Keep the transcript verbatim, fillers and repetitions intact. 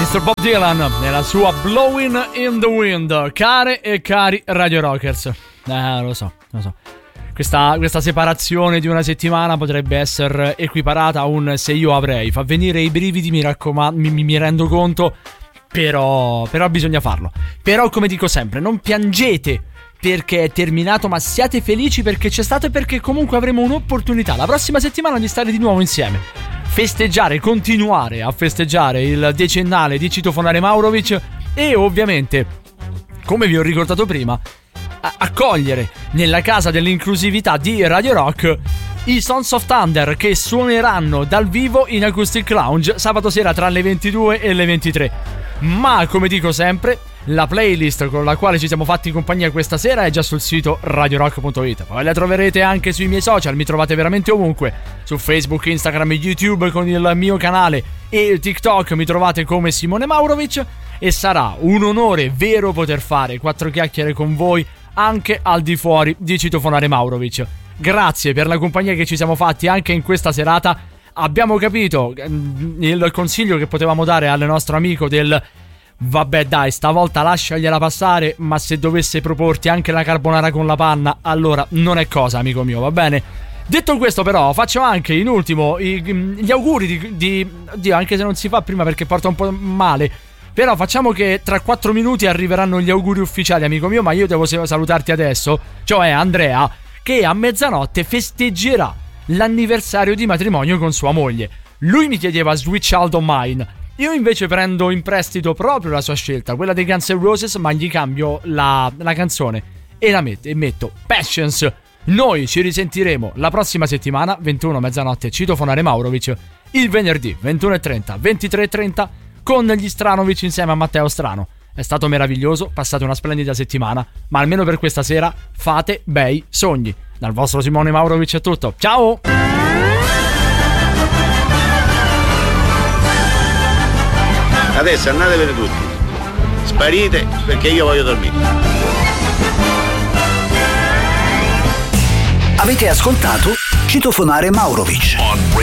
mister Bob Dylan nella sua Blowing in the Wind. Care e cari Radio Rockers, eh, lo so, lo so. Questa, questa separazione di una settimana potrebbe essere equiparata a un se io avrei. Fa venire i brividi, mi raccomando, mi, mi rendo conto. Però, però bisogna farlo. Però, come dico sempre, non piangete perché è terminato, ma siate felici perché c'è stato e perché comunque avremo un'opportunità la prossima settimana di stare di nuovo insieme. Festeggiare, continuare a festeggiare il decennale di Citofonare Maurovic e ovviamente, come vi ho ricordato prima, accogliere nella casa dell'inclusività di Radio Rock i Sons of Thunder, che suoneranno dal vivo in Acoustic Lounge sabato sera tra le ventidue e le ventitré. Ma come dico sempre, la playlist con la quale ci siamo fatti compagnia questa sera è già sul sito radio rock punto it. Poi la troverete anche sui miei social, mi trovate veramente ovunque, su Facebook, Instagram e YouTube con il mio canale, e TikTok mi trovate come Simone Maurovic. E sarà un onore vero poter fare quattro chiacchiere con voi anche al di fuori di Citofonare Maurovic. Grazie per la compagnia che ci siamo fatti anche in questa serata. Abbiamo capito il consiglio che potevamo dare al nostro amico del vabbè dai, stavolta lasciagliela passare, ma se dovesse proporti anche la carbonara con la panna, allora non è cosa, amico mio, va bene? Detto questo, però, faccio anche in ultimo i, gli auguri di, di Dio, anche se non si fa prima perché porta un po' male. Però facciamo che tra quattro minuti arriveranno gli auguri ufficiali, amico mio, ma io devo salutarti adesso, cioè Andrea, che a mezzanotte festeggerà l'anniversario di matrimonio con sua moglie. Lui mi chiedeva Sweet Child O' Mine, io invece prendo in prestito proprio la sua scelta, quella dei Guns N' Roses, ma gli cambio la, la canzone e la metto, e metto Passions. Noi ci risentiremo la prossima settimana, ventuno mezzanotte Citofonare Maurovic, il venerdì ventuno e trenta, ventitré e trenta con gli Stranovic insieme a Matteo Strano. È stato meraviglioso, passate una splendida settimana, ma almeno per questa sera fate bei sogni. Dal vostro Simone Maurovic è tutto, ciao! Adesso andatevene tutti, sparite perché io voglio dormire. Avete ascoltato Citofonare Maurovic.